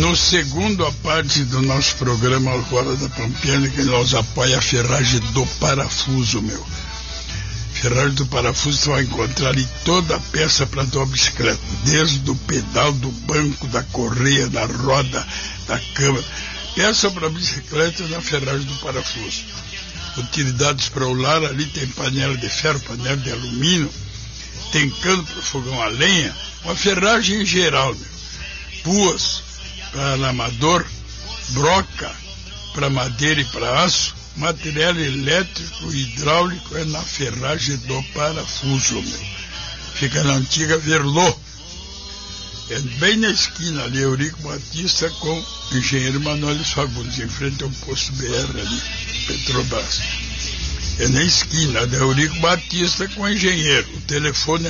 No segundo parte do nosso programa Alvorada da Pampiana, que nós apoia a ferragem do parafuso, meu. Ferragem do parafuso você vai encontrar em toda a peça para tua bicicleta, desde o pedal, do banco, da correia, da roda, da câmara. Peça para bicicleta na ferragem do parafuso. Utilidades para o lar, ali tem panela de ferro, panela de alumínio, tem cano para fogão a lenha, uma ferragem em geral, meu. Puas para aramador, broca para madeira e para aço, material elétrico e hidráulico é na ferragem do parafuso, meu. Fica na antiga Verlô. É bem na esquina ali, Eurico Batista com o engenheiro Manuel Fagundes, em frente ao posto BR ali, Petrobras. É na esquina da Eurico Batista com o engenheiro. O telefone é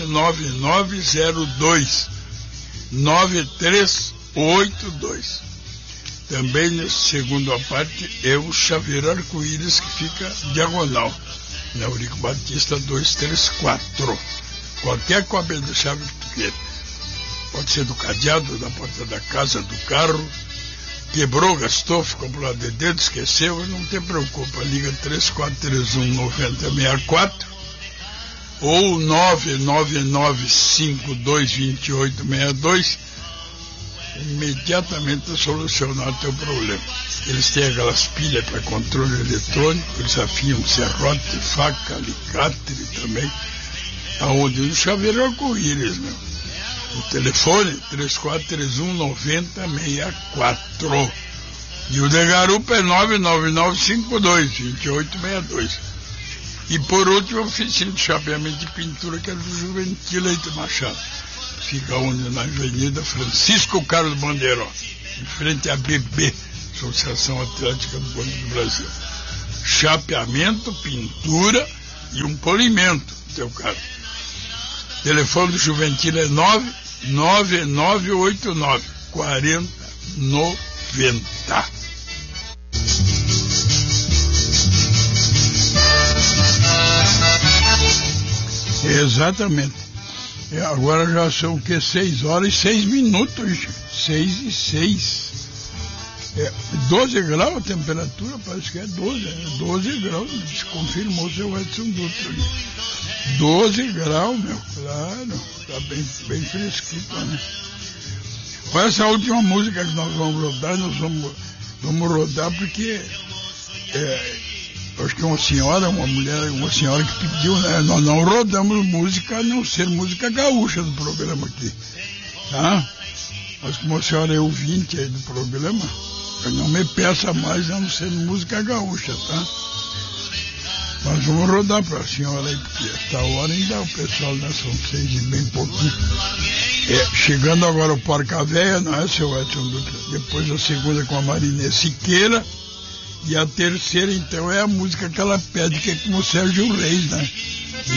99902-9382. Também, nessa segunda parte, é o Chaveiro Arco-Íris, que fica diagonal, na Eurico Batista 234. Qualquer cópia da chave que tu queira. Pode ser do cadeado, da porta da casa, do carro. Quebrou, gastou, ficou pro lado de dentro, esqueceu, não te preocupa. Liga 3431-9064 ou 999522862. Imediatamente solucionar o teu problema. Eles têm aquelas pilhas para controle eletrônico, eles afiam serrote, faca, alicate também. Aonde? No Chaveiro Arco-Íris, meu. O telefone 3431-9064. E o de garupa é 99952-2862. E por último, a oficina de chapeamento e pintura, que é do Juventil Leite Machado. Fica onde? Na Avenida Francisco Carlos Bandeirão, em frente à BB, Associação Atlética do Banco do Brasil. Chapeamento, pintura e um polimento, no teu caso. Telefone do Juventil é 99989-4090. Exatamente. Agora já são o que? 6 horas e 6 minutos. 6 e 6. 12 graus a temperatura, parece que é 12. 12 graus, confirmou o seu Edson Dutra ali. 12 graus, meu, claro. Tá bem fresquito, né? Com essa última música que nós vamos rodar, vamos rodar porque acho que uma senhora que pediu, né? Nós não rodamos música, a não ser música gaúcha do programa aqui, tá? Mas como a senhora é ouvinte aí do programa, eu não me peça mais a não ser música gaúcha, tá? Mas vamos rodar para a senhora aí, porque esta hora ainda o pessoal, né, são 6 e bem pouquinho. Chegando agora o Porca Véia, não é, seu Edson Dutra? Depois a segunda com a Marinê Siqueira. E a terceira, então, é a música que ela pede, que é com o Sérgio Reis, né?